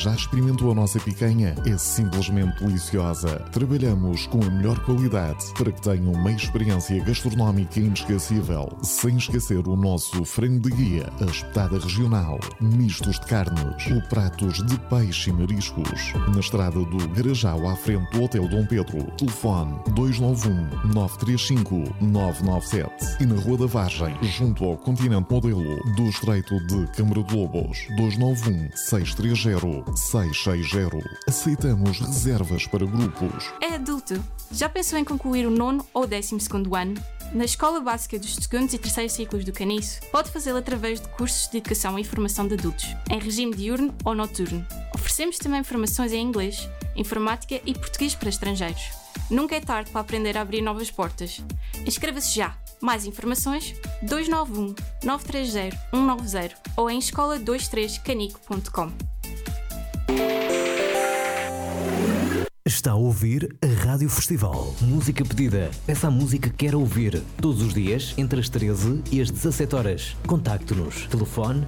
Já experimentou a nossa picanha? É simplesmente deliciosa. Trabalhamos com a melhor qualidade para que tenham uma experiência gastronómica inesquecível, sem esquecer o nosso frango de guia, a espetada regional, mistos de carnes, ou pratos de peixe e mariscos. Na estrada do Garajal, à frente do Hotel Dom Pedro. Telefone 291-935-997 e na Rua da Vargem, junto ao Continente Modelo do Estreito de Câmara de Lobos. 291-630-660. Aceitamos reservas para grupos. É adulto. Já pensou em concluir o 9º ou 12º ano? Na Escola Básica dos 2º e 3º ciclos do Caniço, pode fazê-lo através de cursos de educação e formação de adultos, em regime diurno ou noturno. Oferecemos também formações em inglês, informática e português para estrangeiros. Nunca é tarde para aprender a abrir novas portas. Inscreva-se já! Mais informações 291 930 190 ou em escola23canico.com. Está a ouvir a Rádio Festival. Música pedida. Peça a música que quer ouvir. Todos os dias, entre as 13 e as 17 horas. Contacte-nos. Telefone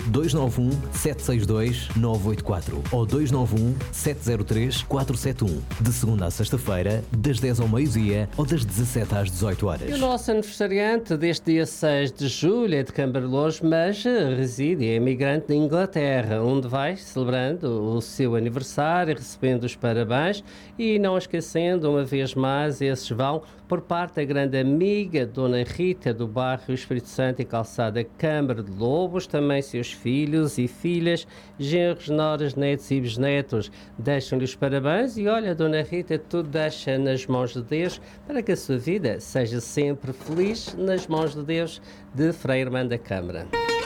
291-762-984 ou 291-703-471. De segunda a sexta-feira, das 10 ao meio-dia ou das 17 às 18 horas. E o nosso aniversariante deste dia 6 de julho é de Cambarelhos, mas reside e é imigrante na Inglaterra, onde vai celebrando o seu aniversário, recebendo os parabéns e não esquecendo, uma vez mais, esses vão por parte da grande amiga Dona Rita do bairro Espírito Santo e Calçada Câmara de Lobos, também seus filhos e filhas, genros, noras, netos e bisnetos. Deixam-lhe os parabéns e olha, Dona Rita, tudo deixa nas mãos de Deus para que a sua vida seja sempre feliz nas mãos de Deus, de Frei Irmã da Câmara.